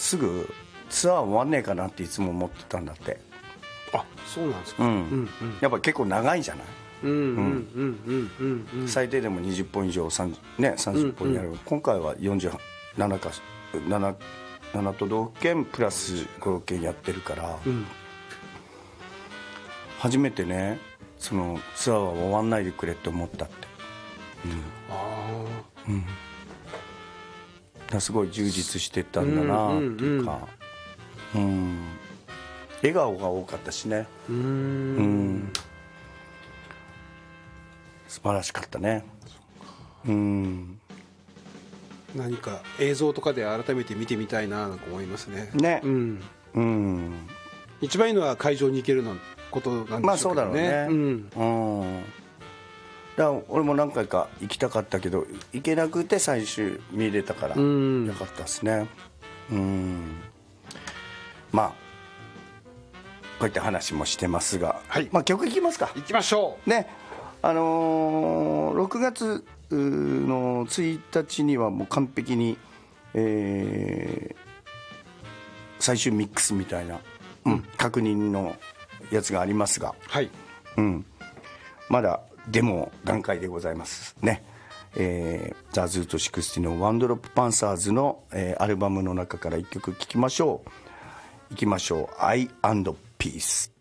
すぐツアー終わんねえかなっていつも思ってたんだって。 あ、そうなんですか。 やっぱ結構長いじゃない。最低でも20本以上30本やる、今回は47か 7都道府県プラス5、6県やってるから、初めてねそのツアーは終わんないでくれって思ったって。だすごい充実してたんだなっていうか、笑顔が多かったしね。素晴らしかったね。 何か映像とかで改めて見てみたいなと思いますね。一番いいのは会場に行けるのことなんでしょうけどね。 まあそうだろうね。だから俺も何回か行きたかったけど行けなくて最終見れたからよかったですね。まあこういった話もしてますが、まあ曲いきますか。 いきましょうね。6月の1日にはもう完璧に、最終ミックスみたいな、確認のやつがありますが、まだデモ段階でございますね。ザ・ズート60のワンドロップパンサーズの、アルバムの中から1曲聴きましょう。いきましょう。 I&Peace。